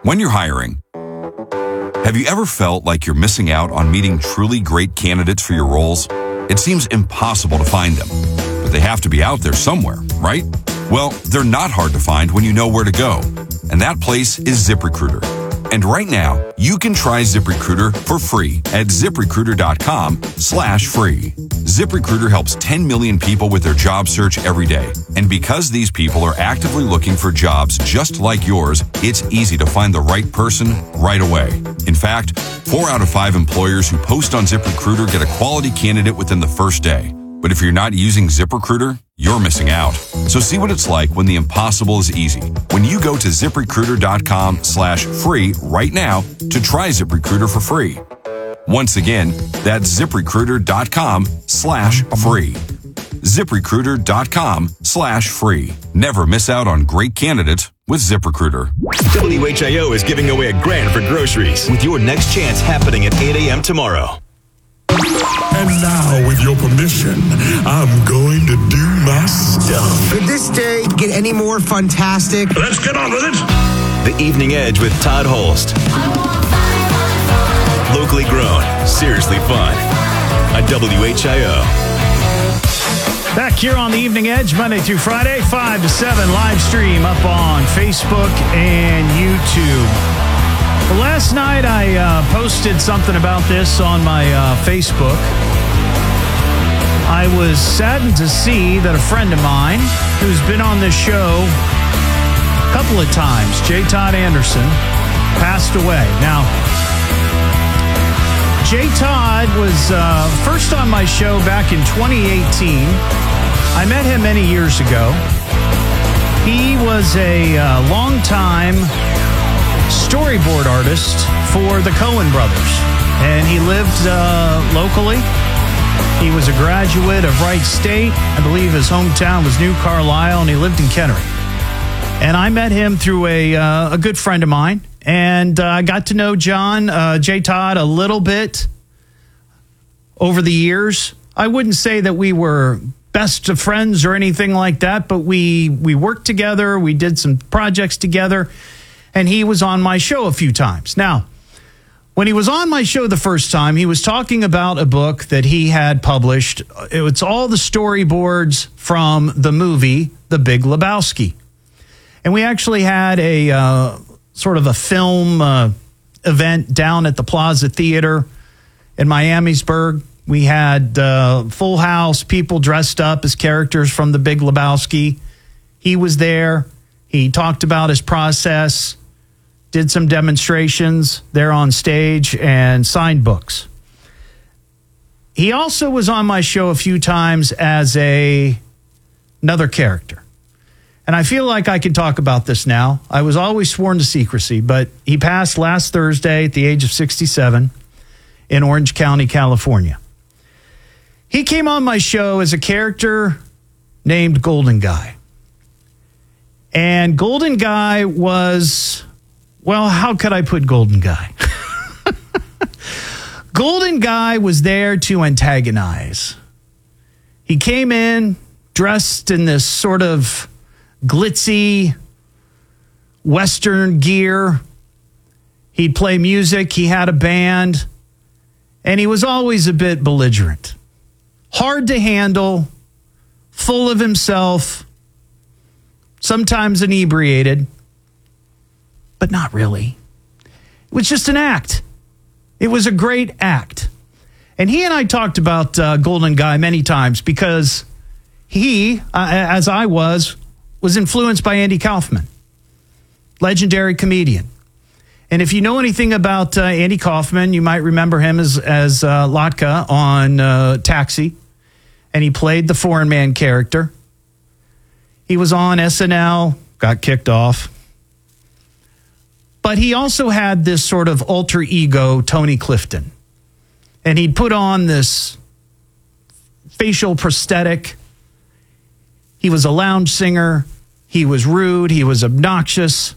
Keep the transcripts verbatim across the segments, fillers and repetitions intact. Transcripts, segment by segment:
When you're hiring, have you ever felt like you're missing out on meeting truly great candidates for your roles? It seems impossible to find them, but they have to be out there somewhere, right? Well, they're not hard to find when you know where to go, and that place is ZipRecruiter. And right now, you can try ZipRecruiter for free at ZipRecruiter.com slash free. ZipRecruiter helps ten million people with their job search every day. And because these people are actively looking for jobs just like yours, it's easy to find the right person right away. In fact, four out of five employers who post on ZipRecruiter get a quality candidate within the first day. But if you're not using ZipRecruiter, you're missing out. So see what it's like when the impossible is easy. When you go to ZipRecruiter.com slash free right now to try ZipRecruiter for free. Once again, that's ZipRecruiter.com slash free. ZipRecruiter.com slash free. Never miss out on great candidates with ZipRecruiter. W H I O is giving away a grand for groceries with your next chance happening at eight a.m. tomorrow. And now, with your permission, I'm going to do my stuff. Could this day get any more fantastic? Let's get on with it. The Evening Edge with Todd Holst. Locally grown, seriously fun. On W H I O. Back here on the Evening Edge, Monday through Friday, five to seven, live stream up on Facebook and YouTube. Well, last night I uh, posted something about this on my uh, Facebook. I was saddened to see that a friend of mine who's been on this show a couple of times, J. Todd Anderson, passed away. Now, J. Todd was uh, first on my show back in twenty eighteen. I met him many years ago. He was a uh, long-time storyboard artist for the Coen brothers, and he lived uh, locally. He was a graduate of Wright State. I believe his hometown was New Carlisle, and he lived in Kettering. And I met him through a uh, a good friend of mine, and I uh, got to know John uh, J. Todd a little bit over the years. I wouldn't say that we were best of friends or anything like that, but we we worked together. We did some projects together. And he was on my show a few times. Now, when he was on my show the first time, he was talking about a book that he had published. It's all the storyboards from the movie The Big Lebowski. And we actually had a uh, sort of a film uh, event down at the Plaza Theater in Miamisburg. We had uh, full house, people dressed up as characters from The Big Lebowski. He was there. He talked about his process, did some demonstrations there on stage, and signed books. He also was on my show a few times as a another character. And I feel like I can talk about this now. I was always sworn to secrecy, but he passed last Thursday at the age of sixty-seven in Orange County, California. He came on my show as a character named Golden Guy. And Golden Guy was, well, how could I put Golden Guy? Golden Guy was there to antagonize. He came in dressed in this sort of glitzy Western gear. He'd play music. He had a band. And he was always a bit belligerent. Hard to handle, full of himself, sometimes inebriated, but not really. It was just an act. It was a great act. And he and I talked about uh, Golden Guy many times because he, uh, as I was, was influenced by Andy Kaufman, legendary comedian. And if you know anything about uh, Andy Kaufman, you might remember him as, as uh, Latka on uh, Taxi. And he played the foreign man character. He was on S N L, got kicked off. But he also had this sort of alter ego, Tony Clifton. And he'd put on this facial prosthetic. He was a lounge singer. He was rude. He was obnoxious.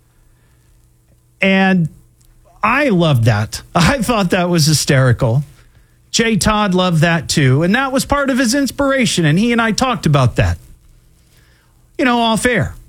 And I loved that. I thought that was hysterical. J. Todd loved that too. And that was part of his inspiration. And he and I talked about that, you know, off air.